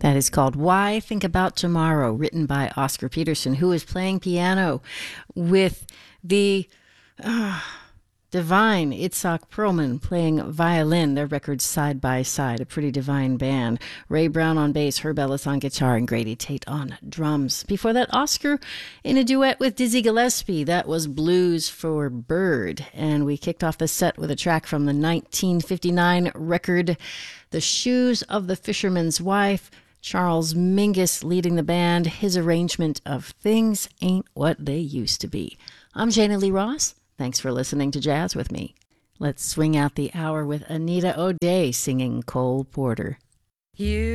That is called Why Think About Tomorrow, written by Oscar Peterson, who is playing piano with the divine Itzhak Perlman playing violin. Their records side by side, a pretty divine band. Ray Brown on bass, Herb Ellis on guitar, and Grady Tate on drums. Before that, Oscar in a duet with Dizzy Gillespie. That was Blues for Bird. And we kicked off the set with a track from the 1959 record, The Shoes of the Fisherman's Wife. Charles Mingus leading the band, his arrangement of Things Ain't What They Used to Be. I'm Jana Lee Ross. Thanks for listening to Jazz with me. Let's swing out the hour with Anita O'Day singing Cole Porter. You